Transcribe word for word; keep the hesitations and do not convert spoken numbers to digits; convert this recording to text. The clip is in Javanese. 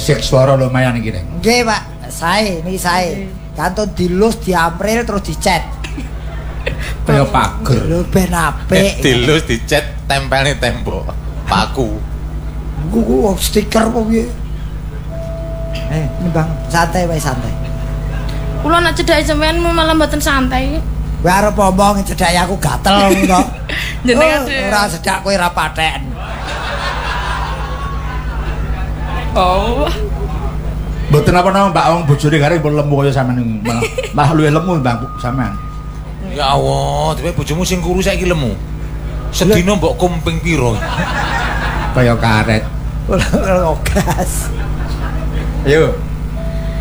Gesek swara lumayan iki, Reng. Nggih, Pak. Sae, niki sae. Kantun dilus, diampril terus dicet. Kaya pager. Lho ben apik. Dilus dicet tempelne tembok. Paku. Ku stiker kok piye? Eh, ini Bang, santai wae santai. Kula nek cedhake sampean malah mboten santai. Kowe arep omong cedhake aku gatel kok. Jenengan oh, ora sedak kowe ra paten. Oh. Mboten apa-apa Mbak wong bojone gareng pun lemu kaya sampean malah malah luwih lemu Bang sampean. Ya Allah, tapi bojomu sing kuru saiki lemu. Sedina mbok kumping piro? Kaya karet. Ora gas. Ayo.